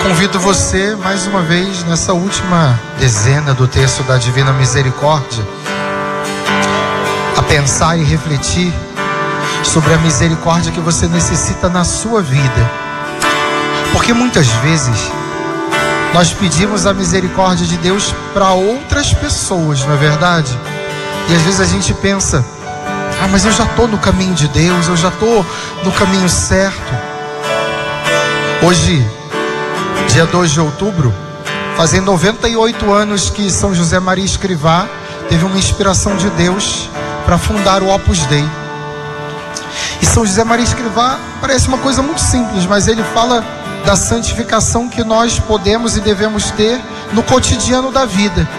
Convido você, mais uma vez, nessa última dezena do texto da Divina Misericórdia, a pensar e refletir sobre a misericórdia que você necessita na sua vida. Porque muitas vezes nós pedimos a misericórdia de Deus para outras pessoas, não é verdade? E às vezes a gente pensa: mas eu já estou no caminho de Deus, eu já estou no caminho certo. Hoje, dia 2 de outubro, fazem 98 anos que São José Maria Escrivá teve uma inspiração de Deus para fundar o Opus Dei. E São José Maria Escrivá parece uma coisa muito simples, mas ele fala da santificação que nós podemos e devemos ter no cotidiano da vida.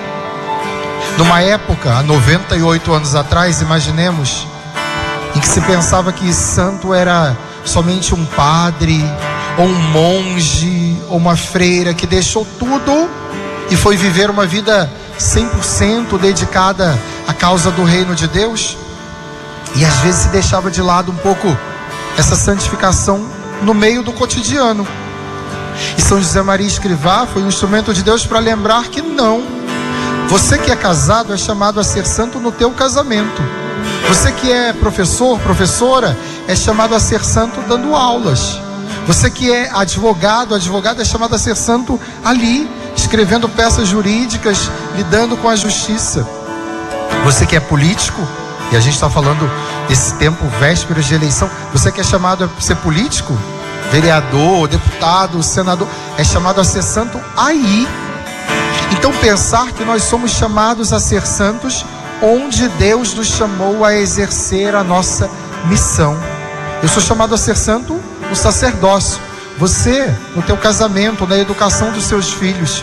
Numa época, há 98 anos atrás, imaginemos, em que se pensava que santo era somente um padre, ou um monge, ou uma freira que deixou tudo e foi viver uma vida 100% dedicada à causa do reino de Deus. E às vezes se deixava de lado um pouco essa santificação no meio do cotidiano. E São José Maria Escrivá foi um instrumento de Deus para lembrar que não. Você que é casado é chamado a ser santo no teu casamento. Você que é professor, professora, é chamado a ser santo dando aulas. Você que é advogado, advogada, é chamado a ser santo ali, escrevendo peças jurídicas, lidando com a justiça. Você que é político, e a gente está falando desse tempo, vésperas de eleição, você que é chamado a ser político, vereador, deputado, senador, é chamado a ser santo aí. Então pensar que nós somos chamados a ser santos onde Deus nos chamou a exercer a nossa missão. Eu sou chamado a ser santo no sacerdócio, você no teu casamento, na educação dos seus filhos.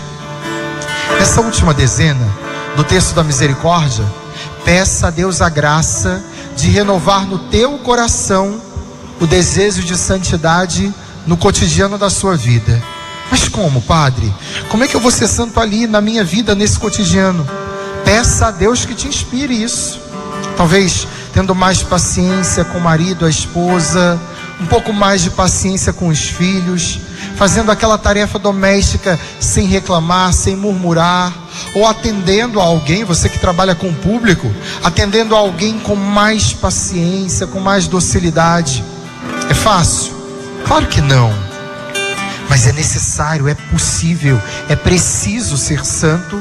Nessa última dezena do texto da misericórdia, peça a Deus a graça de renovar no teu coração o desejo de santidade no cotidiano da sua vida. Mas como, padre? Como é que eu vou ser santo ali na minha vida, nesse cotidiano? Peça a Deus que te inspire isso. Talvez tendo mais paciência com o marido, a esposa, um pouco mais de paciência com os filhos, fazendo aquela tarefa doméstica sem reclamar, sem murmurar, ou atendendo a alguém, você que trabalha com o público, atendendo a alguém com mais paciência, com mais docilidade. É fácil? Claro que não. Mas é necessário, é possível, é preciso ser santo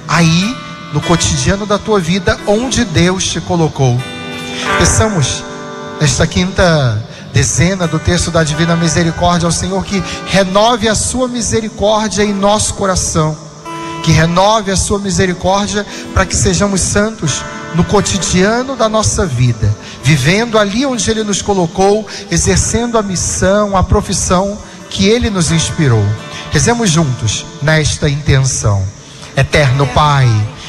aí no cotidiano da tua vida, onde Deus te colocou. Peçamos nesta quinta dezena do texto da Divina Misericórdia ao Senhor que renove a sua misericórdia em nosso coração, que renove a sua misericórdia para que sejamos santos no cotidiano da nossa vida, vivendo ali onde Ele nos colocou, exercendo a missão, a profissão que Ele nos inspirou. Rezemos juntos nesta intenção. Eterno Pai,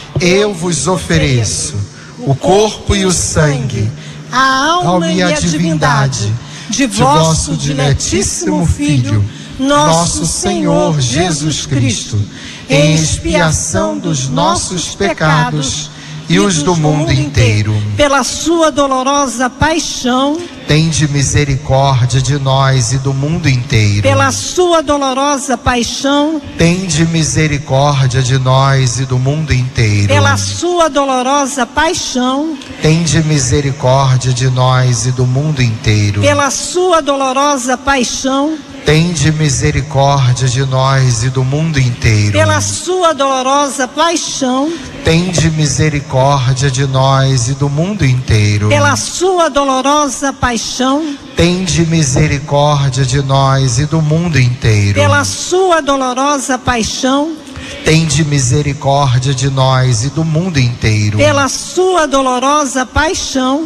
eu vos ofereço o corpo e o sangue, a alma e a divindade de vosso diletíssimo Filho, nosso Senhor Jesus Cristo, em expiação dos nossos pecados e os do mundo inteiro. Pela sua dolorosa paixão, tende misericórdia de nós e do mundo inteiro. Pela sua dolorosa paixão, tende misericórdia de nós e do mundo inteiro. Pela sua dolorosa paixão, tende misericórdia de nós e do mundo inteiro. Pela sua dolorosa paixão, tende misericórdia de nós e do mundo inteiro. Pela sua dolorosa paixão, tende misericórdia de nós e do mundo inteiro. Pela sua dolorosa paixão, tende misericórdia de nós e do mundo inteiro. Pela sua dolorosa paixão, tende misericórdia de nós e do mundo inteiro. Pela sua dolorosa paixão,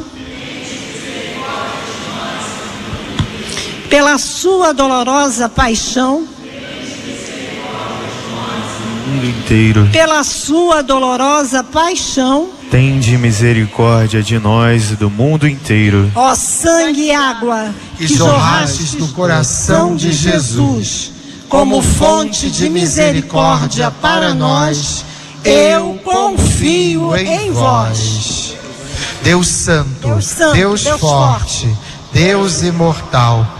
pela sua dolorosa paixão, mundo inteiro. Pela sua dolorosa paixão, tende misericórdia de nós e do mundo inteiro. Ó sangue e água que jorrastes do coração de Jesus, como fonte de misericórdia para nós, eu confio em vós. Deus Santo, Deus forte, Deus imortal,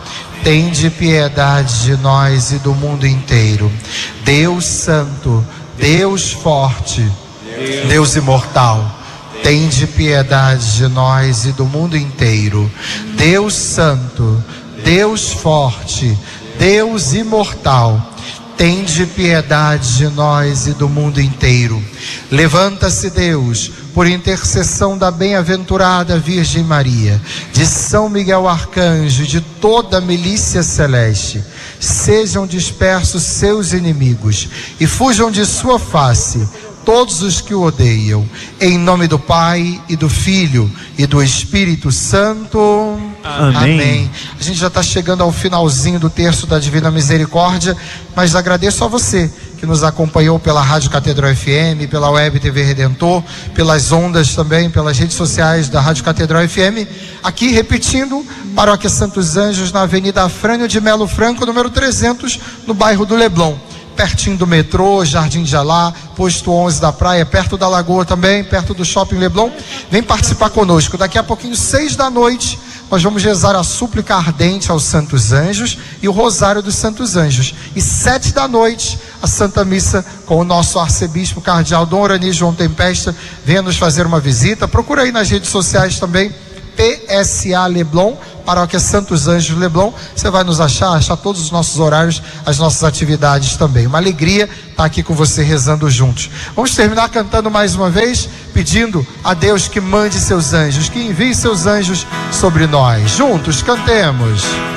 tende piedade de nós e do mundo inteiro. Deus Santo, Deus forte, Deus imortal, tende piedade de nós e do mundo inteiro. Deus Santo, Deus forte, Deus imortal, tende piedade de nós e do mundo inteiro. Levanta-se, Deus, por intercessão da bem-aventurada Virgem Maria, de São Miguel Arcanjo e de toda a milícia celeste. Sejam dispersos seus inimigos e fujam de sua face todos os que o odeiam. Em nome do Pai e do Filho e do Espírito Santo. Amém. A gente já está chegando ao finalzinho do terço da Divina Misericórdia, mas agradeço a você que nos acompanhou pela Rádio Catedral FM, pela Web TV Redentor, pelas ondas também, pelas redes sociais da Rádio Catedral FM. Aqui repetindo, Paróquia Santos Anjos, na Avenida Afrânio de Melo Franco, número 300, no bairro do Leblon, pertinho do metrô, Jardim de Alá, posto 11 da praia, perto da Lagoa também, perto do Shopping Leblon. Vem participar conosco. Daqui a pouquinho, 6 da noite, nós vamos rezar a súplica ardente aos Santos Anjos e o Rosário dos Santos Anjos. E 7 da noite, a Santa Missa com o nosso arcebispo cardeal Dom Orani João Tempesta. Venha nos fazer uma visita. Procura aí nas redes sociais também, PSA Leblon, Paróquia Santos Anjos Leblon. Você vai nos achar todos os nossos horários, as nossas atividades também. Uma alegria estar aqui com você rezando juntos. Vamos terminar cantando mais uma vez, pedindo a Deus que mande seus anjos, que envie seus anjos sobre nós. Juntos cantemos.